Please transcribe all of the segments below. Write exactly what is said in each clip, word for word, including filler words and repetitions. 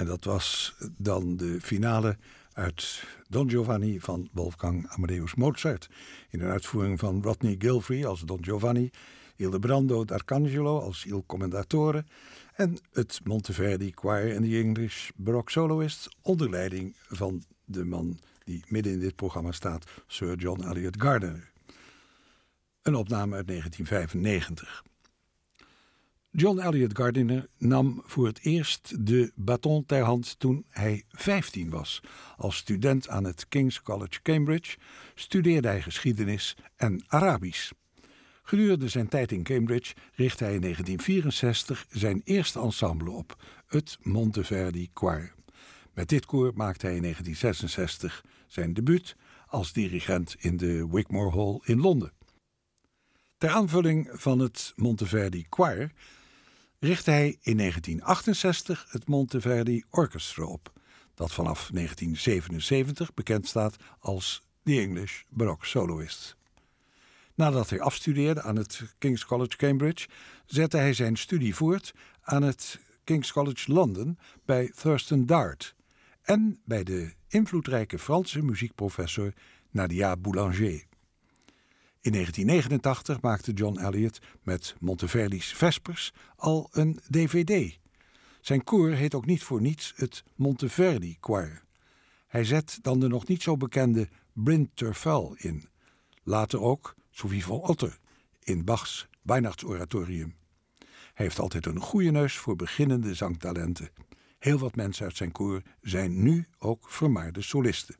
En dat was dan de finale uit Don Giovanni van Wolfgang Amadeus Mozart. In een uitvoering van Rodney Gilfrey als Don Giovanni, Ildebrando d'Arcangelo als Il Commendatore en het Monteverdi Choir and the English Baroque Soloists onder leiding van de man die midden in dit programma staat, Sir John Eliot Gardiner. Een opname uit negentien vijfennegentig. John Eliot Gardiner nam voor het eerst de baton ter hand toen hij vijftien was. Als student aan het King's College Cambridge studeerde hij geschiedenis en Arabisch. Gedurende zijn tijd in Cambridge richtte hij in negentien vierenzestig zijn eerste ensemble op, het Monteverdi Choir. Met dit koor maakte hij in negentien zesenzestig zijn debuut als dirigent in de Wigmore Hall in Londen. Ter aanvulling van het Monteverdi Choir richtte hij in negentien achtenzestig het Monteverdi Orchestra op, dat vanaf negentien zevenenzeventig bekend staat als The English Baroque Soloists. Nadat hij afstudeerde aan het King's College Cambridge, zette hij zijn studie voort aan het King's College London bij Thurston Dart en bij de invloedrijke Franse muziekprofessor Nadia Boulanger. In negentien negenentachtig maakte John Eliot met Monteverdi's Vespers al een D V D. Zijn koor heet ook niet voor niets het Monteverdi Choir. Hij zet dan de nog niet zo bekende Bryn Terfel in. Later ook Sophie van Otter in Bachs Weihnachtsoratorium. Hij heeft altijd een goede neus voor beginnende zangtalenten. Heel wat mensen uit zijn koor zijn nu ook vermaarde solisten.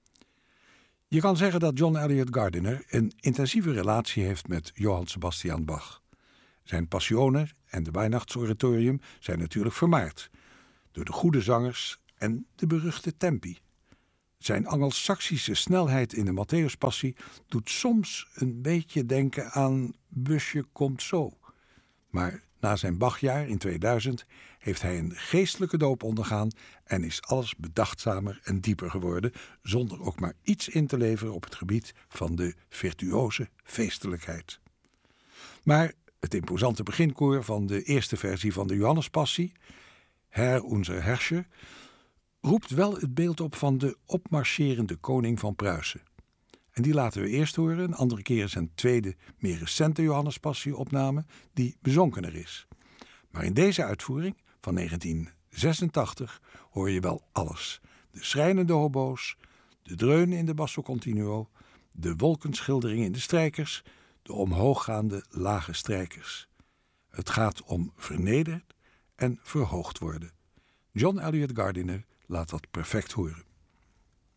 Je kan zeggen dat John Eliot Gardiner een intensieve relatie heeft met Johann Sebastian Bach. Zijn Passionen en de Weihnachtsoratorium zijn natuurlijk vermaard door de goede zangers en de beruchte tempi. Zijn Angelsaksische snelheid in de Matthäuspassie doet soms een beetje denken aan Busje komt zo. Maar na zijn Bachjaar in tweeduizend heeft hij een geestelijke doop ondergaan en is alles bedachtzamer en dieper geworden, zonder ook maar iets in te leveren op het gebied van de virtuoze feestelijkheid. Maar het imposante beginkoor van de eerste versie van de Johannespassie, Herr unser Herrscher, roept wel het beeld op van de opmarcherende koning van Pruisen. En die laten we eerst horen, een andere keer zijn tweede, meer recente Johannespassie-opname, die bezonkener is. Maar in deze uitvoering van negentien zesentachtig hoor je wel alles. De schrijnende hobo's, de dreunen in de basso continuo, de wolkenschildering in de strijkers, de omhooggaande lage strijkers. Het gaat om vernederd en verhoogd worden. John Eliot Gardiner laat dat perfect horen.